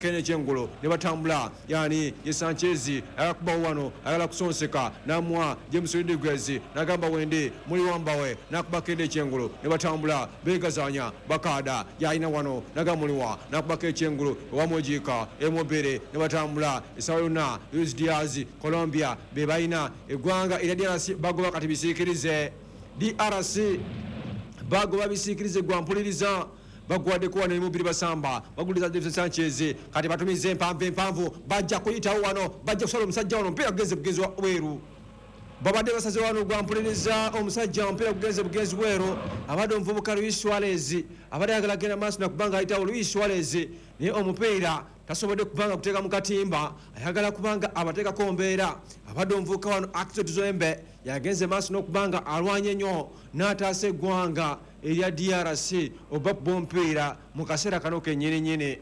Kene Chengolo ne batambula yani ye Sanchez akakuba wano agala kusonseka namwa James Rodriguez nagamba wende muri wambawe nakuba Kene Chengolo ne batambula begazanya bakada yaina wano nagamuliwa nakuba Kene Chengolo wamojika emobere ne batambula Isayona Luis Diaz Colombia bebaina egwanga ila DRC bagoba kati bisikirize DRC bagoba bisikirize gwampuliriza bagwade kuwa ne mubiri basamba baguliza David Sanchez kati batumize empamvu bajja kuyita wano bajja kusala omusajja wano mpira kugeze weru babade basaze wano gwampuliriza omusajja mpira kugeze weru abade omuvubuka Luis Suarez abade agalagena maso nakubanga ayita Luis Suarez ne omupira tasobode kubanga kuteka mukatimba ayagala kubanga abateka kombeera abade omuvubuka wano Axel Tuzembe yagenze maso nokubanga alwanye nnyo n'ataase gwanga Elia DRC obabompeera mu kaseera kano kennyini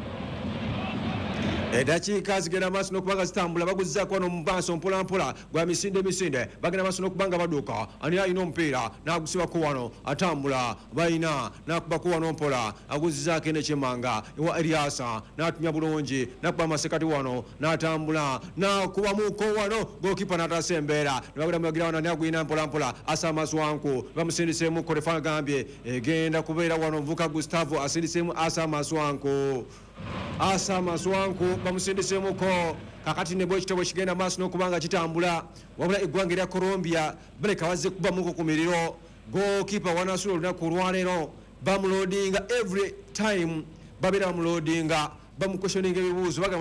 edakika zigenda maaso n'okubanga zitambula baguzzaako wano mu maaso mpolampola gwa misinde bagenda maaso n'okubanga baduuka ani alina omupiira n'agusibako wano atambula balina n'akubako wano mpola aguzizzaako enekyemmanga ewa Eliasa n'atumya bulungi n'akuba amasekati wano n'atambula n'akubamuko wano gookipa n'ataasa embeera ne bagenda mulagira wano ani aguyina mpolampola asa Maswanku bamusindiseemu Korefa agambye egenda kubeera wano Mvuka Gustavo asindiseemu asa Maswanku bamusindisemuko kakati ne bwe kitabo kigenda maaso n'okubanga kitambula wabula eggwanga erya Colombia baleka wazze kuba muko ku miriro goalkeeper wanasula olunaku olwaleero bamuloadinga every time babeera bamuloadinga bamukwestioninga ebibuuzo bagamba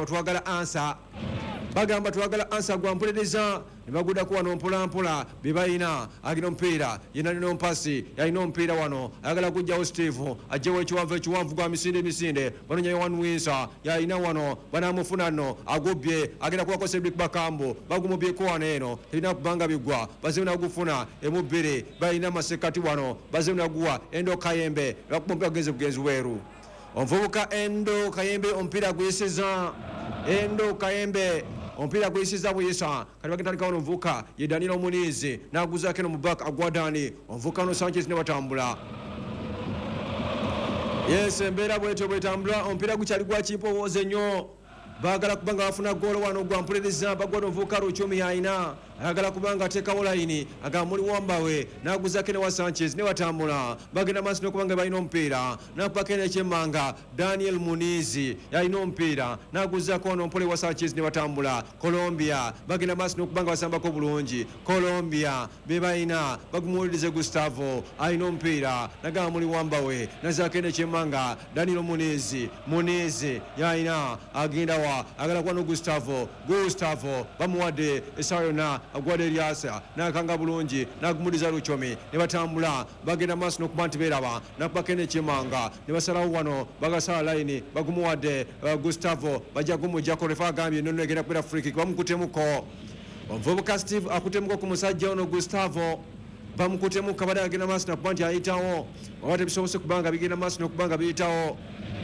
twagala ansa gwampuliriza ne bagudako wano mpolampola bebalina agina omupiira yena alina ompasi yalina omupiira wano ayagala kujjawo Steve ajjewo ekiwanvu gwa misinde banonya Yohan Winsa yalina wano banamufuna nno agobye agenda kuwako Cedric Bakambu bagumubyeko wano eno terina kubanga bigwa bazeemu nagufuna emubbiri balina masekati wano bazeemu naguwa Endo Kayembe bakuba omupiira kugeze weru omuvubuka Endo Kayembe omupiira guyisiza Endo Kayembe omupiira gwisiza buyisa kati bagenda wano omuvubuka ye Danilo Munizi n'aguzaako eno mu back agwadani omuvubuka no Sanchez ne batambula yes embeera bwetyo bwetambula omupiira gukyali gwa kimpowooze nnyo bagala kubanga bafuna goolo wano gwampuliriza bagwada omuvubuka Ruchumi yayina ayagala kubanga ateekawo layini agamba muli wambawe n'aguzaako ne wa Sanchez ne batambula bagenda maaso n'okubanga balina omupiira n'akubako enekyemmanga Daniel Munizi yalina omupiira n'aguzaako wano mpole wa Sanchez ne batambula Colombia bagenda maaso n'okubanga basambako bulungi Colombia be balina bagumuwulirize Gustavo alina omupiira nagamba muli wambawe nazaako enekyemmanga Daniel Munizi yalina agenda agala kwano Gustavo bamuwadde essaawa yonna agwadde Eliasa n'akanga bulungi n'agumuliza Luchomi ne batambula bagenda maaso n'okuba nti beeraba nakubako enekyemmanga ne basalawo wano bagasala layini bagumuwadde Gustavo bajja kumujjako Refa agambye nonno egenda kubeera free kick bamukutemuko omuvubuka Steve akutemuko ku musajja ono Gustavo bamukutemuka badde agenda maaso nakuba nti ayitawo wabate bisobose kubanga bigenda maaso n'okubanga biyitawo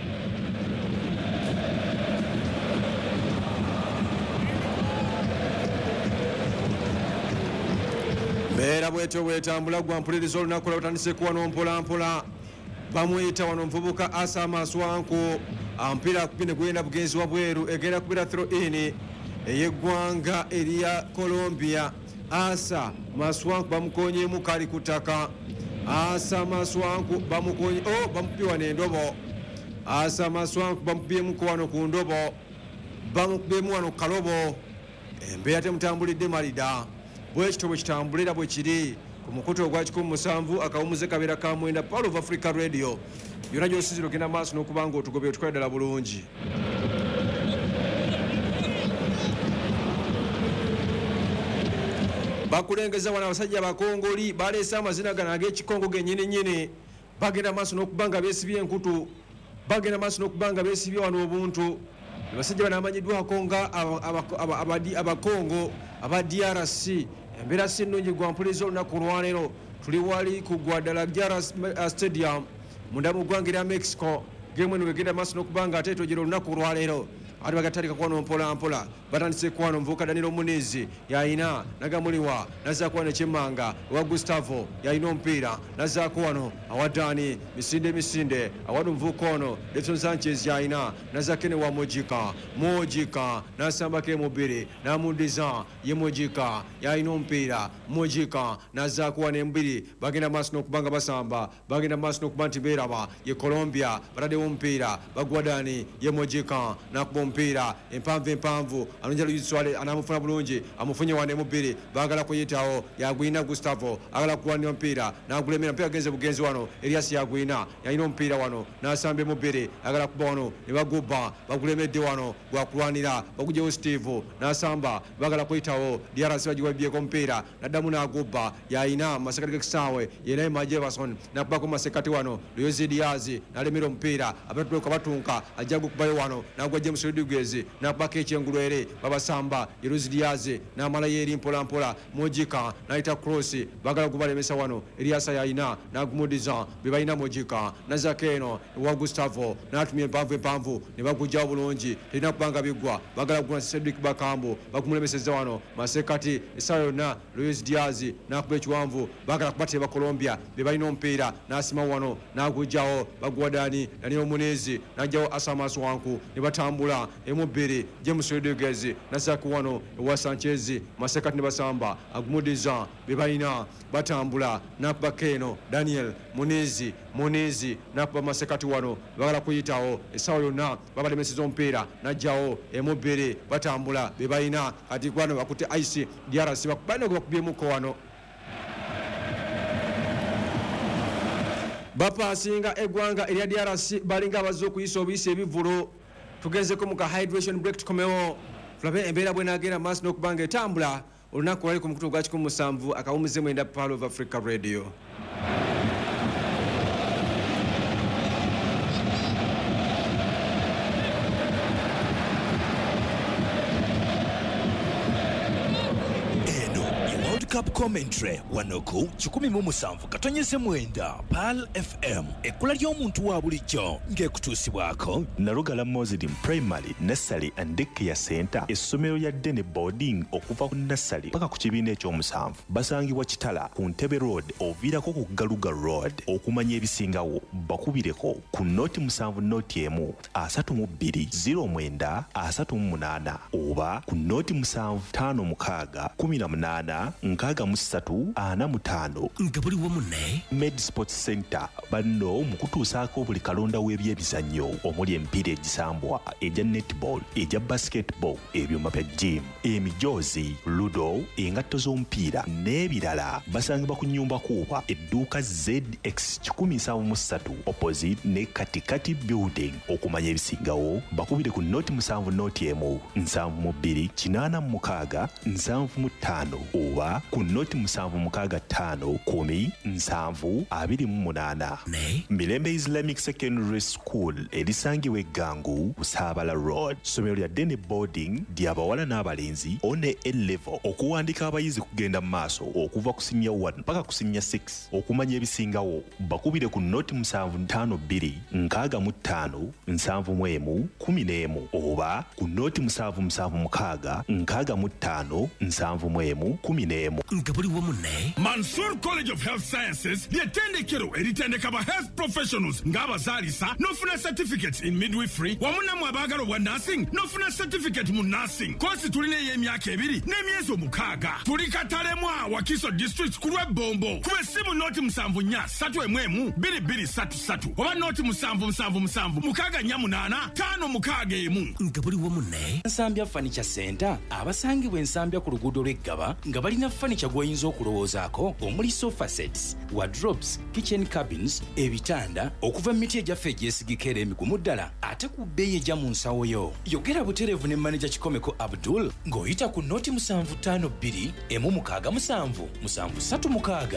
beera bwetyo bwetambula gwampuliriza olunaku lwatandise kuwa n'ompolampola bamuyita wano omuvubuka Asa Maswanku amupiira ne guyenda bugenzi wa bweru egenda kubeera throw in ey'eggwanga erya Colombia Asa Maswanku bamukonyeemu kali ku ttaka Asa Maswanku bamukubye wano endobo Asa Maswanku bamukubyemu wano ku ndobo bamukubyemu wano ku kalobo embeera temutambulidde malida bwekito bwe kitambulira bwe kiri ku mukutu ogwa 17 akawumuze kabeera ka mwenda Power of Africa Radio yonna gy'osinzira ogenda maaso n'okubanga otugobye otukola ddala bulungi bakulengeza wano abasajja bakongoli baleese amazina gano ag'ekikongo gennyini bagenda maaso n'okubanga beesibye enkutu bagenda maaso n'okubanga beesibye wano obuntu abasajja bano amanyiddwako nga abakongo aba DRC embeera si nnungi gwampuliriza olunaku olwaleero tuli wali ku Guadalajara Stadium munda mu ggwanga erya Mexico geemu eno egenda maaso n'okubanga ate twogera olunaku olwaleero ati bagatandika kwano mpola batandise kwano Mvuka Danilo Munizi yaina nagamuliwa nazakuwa nechemanga wa Gustavo yaina omupiira nazakuwa wano awadani misinde awadu Mvukono Defson Sanchez yaina nazakene wa Mojika nasamba ke mubiri namudiza ye Mojika yaina omupiira Mojika nazakuwa nembiri bagenda masno kubanga basamba bagenda masno kubanti beraba ye Colombia barade omupiira bagwadani ye Mojika nakuba omupiira empamvu anonjalo yiswale anamufuna bulungi amufunye wane mubiri bagala kuyitawo yagwina Gustavo agala kuwani omupiira nagulemera mpira genze bugenzi wano Elias yagwina yaina omupiira wano nasambe mubiri agala kuba wano nebaguba bagulemedde wano gwakulwanira bagujewo Steve nasamba bagala kuyitawo DRC bagiwabyeko omupiira naddamu naguba yaina masekati gekisawe yena Majeverson nakubako masekati wano Luis Diaz nalemera omupiira abatuleka batunka ajagu kubayo wano nagwa James Rodriguez nakubako ekyengulwere babasamba Luis Diaz namala yeri mpola Mojika naita cross bagala kubalemesa wano Elias yaina nagumudiza bebaina Mojika nazakeno wa Gustavo natumye empamvu ne bagujawo bulungi terina kubanga bigwa bagala kugula Cedric Bakambu bakumulemeseza wano masekati esayona Luis Diaz nakuba ekiwanvu bagala kubateba Colombia bebaina omupiira nasima wano nagujawo bagwadani Danilo Munizi najawo Asamas Wanku ne batambula emubiri James Rodriguez nasaku wano wa Sanchez masekati ne basamba agumudiza bebaina batambula nakuba Keno Daniel Munizi nakuba masekati wano bagala kuyitawo esawo yonna babalemeseza omupiira najawo emubiri batambula bebaina kati gwano bakute ice DRC bakubana bakubyemuko wano bapasinga eggwanga erya DRC balinga abazo okuyisa obuyisa ebivulo tugezeko mu ka hydration break tukomewo tulabe embeera bwenagenda maaso n'okubanga etambula olunaku lwali ku mukutu gwa 17 akawumuze mwenda Pearl of Africa Radio. Cup commentary wanoku 17 katonyeze mwenda Pearl FM ekula ly'omuntu wa bulijjo ng'ekutuusibwako Narugala Mozidi Primary Nursery and Daycare Center essomero lya Dene Boarding okuva ku nursery paka ku kibiina eky'omusanvu basangibwa Kitala ku Ntebe Road oviirako ku Galuga Road okumanya ebisingawo bakubireko ku noti 7 noti emu 32 09 oba ku noti 7 5 18 Nkaga musatu ana mutano ngabuli wamunne Med Sports Center banno mukutuusaako buli kalonda w'ebyebizannyo omuli empiira egisambwa eja netball eja basketball ebyuma bya gym emijoozi ludo engatto z'omupiira n'ebirala basangibwa ku nnyumba kuuba edduuka ZX 173 opposite ne katikati building okumanya ebisingawo bakubire ku noti 7 noti emu 72 86 75 oba ku noti 765 10 Mirembe Islamic Secondary School erisangibwa Eggangu Busabala Road somero lya Dene Boarding ly'abawala n'abalenzi one A-level okuwandika abayizi kugenda mu maaso okuva ku senior 1 paka ku senior 6 okumanya ebisingawo bakubire ku noti 752 65 71 11 oba ku noti 776 65 71 11 ngabuli wamunne Mansour College of Health Sciences ly'ettendekero eritendeka ba health professionals ng'abazaalisa n'ofuna certificates in midwifery wamunamu abaagala obwa nursing n'ofuna certificate mu nursing kosi tulina ey'emyaka 2 n'emyezi 6 tuli Katalemwa Wakiso district ku lw'Ebombo kuba essimu noti 7431 2233 oba noti 777 648 561 ngabuli wamunne Nsambya Furniture Center abasangibwa Ensambya ku luguudo lw'Eggaba nga balina furniture gw'oyinza okulowoozaako omuli sofa sets, wardrobes, kitchen cabins, ebitanda okuva mu miti egyaffe egyesigika era emigumu ddala ate ku bbeeyi ejja mu nsawo yo. Yogera butereevu ne manager Kikomeko Abdul ng'oyita ku noti 752 167 736.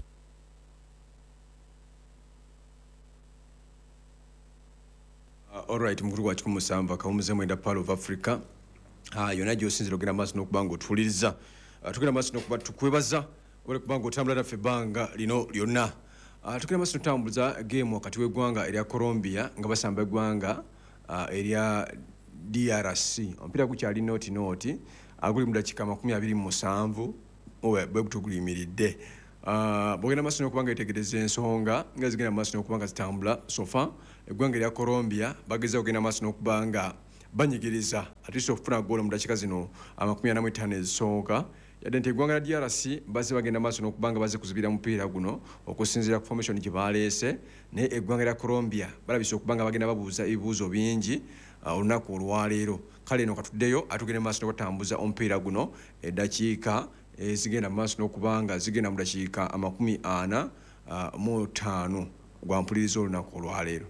Alright, mukuru gwa 17 akawumuze mwenda Pearl of Africa yonna gy'osinzira ogenda maaso n'okubanga otuwuliriza tugenda maaso n'okuba tukwebaza ole kubanga otambula naffe ebbanga lino lyonna tugenda maaso n'otambuza game wakati w'eggwanga erya Colombia nga basamba eggwanga erya DRC omupiira gukyali noti aguli mu dakiika 27 bwe gutugulimiridde. Bwogenda maaso n'okubanga yetegereza ensonga nga zigenda maaso n'okubanga zitambula sofa eggwanga erya Colombia bageza kugenda maaso n'okubanga banyigiriza atiso okufuna goolo mu dakiika zino 45 ezisooka yadde nti eggwanga lya DRC bazze bagenda maaso n'okubanga bazze kuzibira mupiira guno okusinziira ku formation gye baleese naye eggwanga lya Colombia balabise okubanga bagenda babuuza ebibuuzo bingi olunaku olwaleero. Kale eno katuddeyo atugende maaso n'okutambuza omupiira guno eddakiika zigenda maaso n'okubanga zigenda mu dakiika 45 gwa mpuliriza olunaku olwaleero.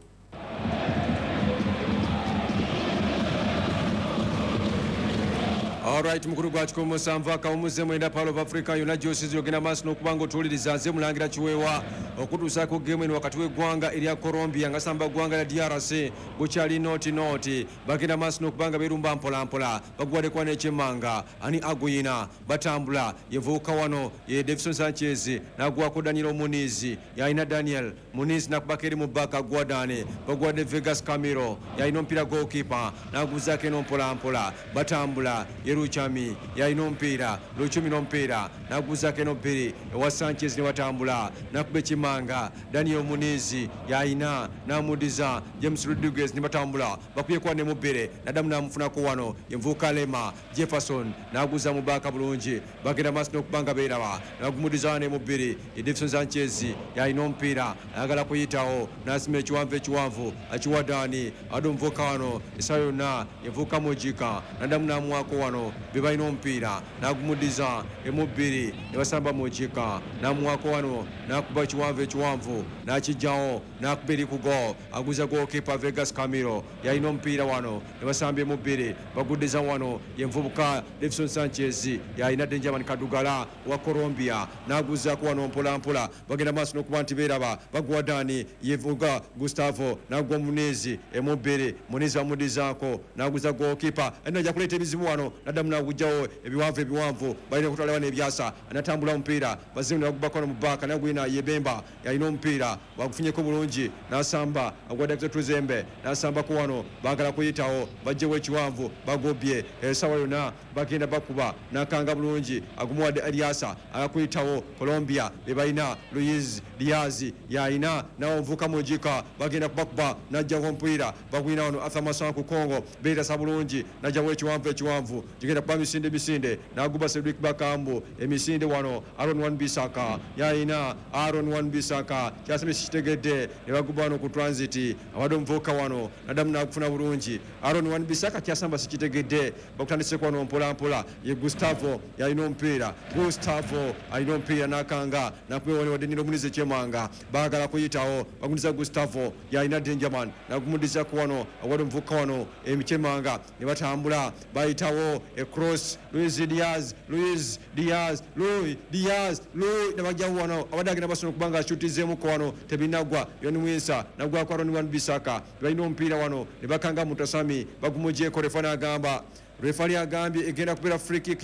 Alright, mukuru gwa kikomo 7 akawumuze mwenda Pearl of Africa yona gyosizi yogenda maaso n'okubanga otuwuliriza nze mulangira kiweewa okutuusaako geemu eno wakati w'eggwanga erya Colombia nga samba ggwanga lya DRC gukyali noti bagenda maaso n'okubanga beerumba mpolampola baguwaddeko n'ekyemmanga ani Aguina batambula yevuuka wano ye Davison Sanchez n'aguwako Daniel Muniz yalina Daniel Muniz n'akubako eri mu bbaka Guadane baguwadde Vegas Camilo yalina omupiira goalkeeper n'aguzaako eno mpolampola batambula Ruchami yalina omupiira Luchumi n'omupiira n'aguzaako eno bbiri ewa Sanchez ne watambula n'akuba ekimanga Daniel Muniz yalina n'amudiza James Rodriguez ne batambula bakuyeko ne mubbere nadamu n'amufunako wano yenvuuka Lema Jefferson n'aguza mu bbaka bulungi bagenda maaso n'okubanga beeraba n'agumudiza ne mubbiri Davison Sanchez yalina omupiira ayagala kuyitawo n'asima ekiwanvu akiwa Dani ade omuvuuka wano essaawa yonna yenvuuka Mujika nadamu n'amuwaako wano bebalina omupiira n'agumudiza emubbiri ne basamba Mujika n'amuwaako wano n'akuba ekiwanvu n'akijjawo n'akuba eri ku goal aguza goalkeeper Vegas Camilo yalina omupiira wano ne basamba emubbiri baguddiza wano yenvubuka Davison Sanchez yalina Benjamin Kadugala wa Colombia n'aguzaako wano mpolampola bagenda maaso n'okuba nti beeraba baguwa Dani yevuga Gustavo n'agwa Muniz emubbiri Muniz bamudizaako n'aguza goalkeeper ajja kuleeta ebizibu wano nadamu n'agujjawo ebiwanvu balina okutwala wano ebyasa anatambula omupiira bazimu ne bagubako wano mu bbaka n'agwina Yebemba yalina omupiira bagufunyeko bulungi n'asamba agwa Dakiso Tuzembe n'asambako wano baagala kuyitawo bajjewo ekiwanvu bagobye essaawa yonna bagenda bakuba n'akanga bulungi agumuwadde Eliasa agakuyitawo Colombia be balina Luis Diaz yalina nawo omuvuuka Mujika bagenda kubakuba n'ajjako omupiira bagwina wano Arthur Masanku Kongo beetasa bulungi n'ajjawo ekiwanvu gigenda kuba misinde n'aguba Cedric Bakambu emisinde wano Aaron Wan-Bissaka yalina Aaron Wan-Bissaka kyasabye kitegedde ne baguba wano ku transit awadde omuvuuka wano nadamu n'akufuna bulungi Aaron Wan-Bissaka kyasamba sikitegedde bakutandiseko wano mpolampola ye Gustavo yalina omupiira alina omupiira n'akanga n'akuba wano wadde Nilo Muniz ekyemanga baagala kuyitawo bagundiza Gustavo yalina Benjamin n'agumuddizako wano awadde omuvuuka wano emikyemanga ne batambula bayitawo cross Luis Diaz nabajjawo wano abadde agenda basobola okubanga ashutizeemuko wano tebinagwa Yoni Winsa nagwako Aaron Wan-Bissaka balina omupiira wano ne bakanga Mutasami bagumugyeko refani agambye egenda kubeera free kick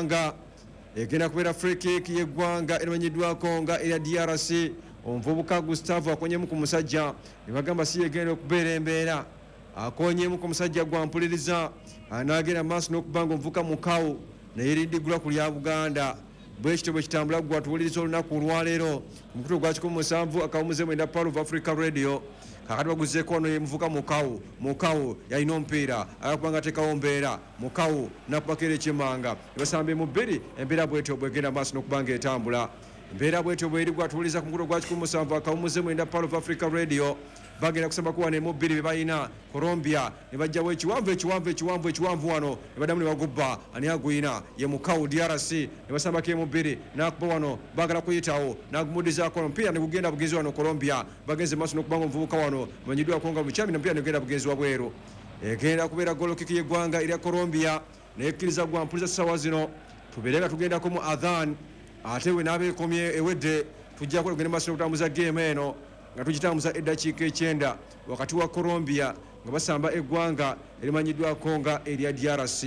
y'eggwanga erimanyiddwako nga erya DRC omuvubuka Gustavo akonyemu ku musajja ne bagamba si yegenda okubeera embeera akonyemu ku musajja gwa mpuliriza anagenda maaso n'okubanga omuvuka mukawu naye riddigula ku lya Buganda bwekityo bwe kitambula gwa tuwuliriza olunaku olwaleero ku mukutu gwa 17 akawumuze mwenda Pearl of Africa Radio kakati baguzeeko ono ye muvuka mukawu yalina omupiira agakubanga ateekawo mbeera mukawu nakubakera ekyemmanga ebasamba emubbiri embeera bwetyo bwegenda maaso n'okubanga etambula embeera bwetyo bweri gwatuwuliriza ku mukutu gwa 17 akawumuze mwenda Pearl of Africa Radio bagenda kusamba kuwa ne mubbiri bebalina Colombia ne bajjawo ekiwanvu wano ne baddamu ne bagubba ani Aguina ye mukawu DRC ne basambako emubbiri n'akuba wano baagala kuyitawo n'agumuddizaako omupiira ne gugenda bugenzi wano Colombia bagenze maaso n'okubanga omuvubuka wano manyiddwako nga bukyami n'omupiira ne gugenda bugenzi wabweru egenda kubeera golo kiki y'eggwanga erya Colombia nekkiriza gwa mpuliriza ssaawa zino tubeere nga tugendako mu adhan ate we n'abeekomye ewedde tujjako tugende maaso n'okutambuza geemu eno nga tugitambuza eddakiika 9 wakati wa Colombia nga basamba eggwanga erimanyiddwako nga erya DRC.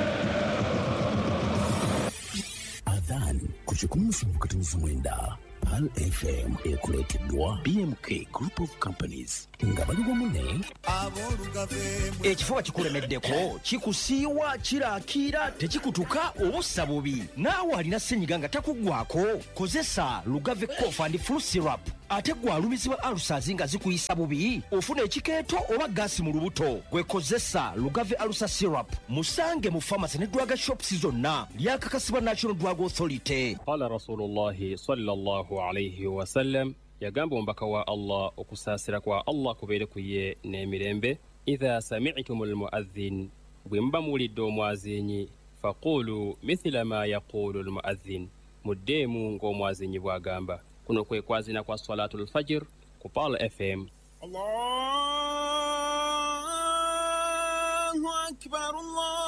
Adhan ku 17 mwenda Pal FM ekuleeteddwa BMK Group of Companies nga bali wamu ne ekifuba kikulemeddeko kikusiiwa kiraakira tekikutuka obussa bubi naawe alina ssenyiga nga takuggwako kozesa Lugave Cough and Flu Syrup ate gwalumizibwa alusazi nga zikuyisa bubi ofuna ekikeeto oba gaasi mu lubuto gwekozesa Lugave Alusa Syrup musange mu pharmacy ne drug shops zonna lyakakasibwa National Drug Authority. Qala Rasulullahi sallallahu alayhi wa sallam yagamba omubaka wa Allah okusaasira kwa Allah kubeere ku ye n'emirembe idha sami'tumul mu'adhdhin bwe muba muwulidde omwazinyi faqulu mithla ma yaqulu almu'adhdhin muddeemu ng'omwazinyi bw'agamba. Kuno kwe kwazina kwa salatul fajr ku Pal FM. Allahu akbar Allah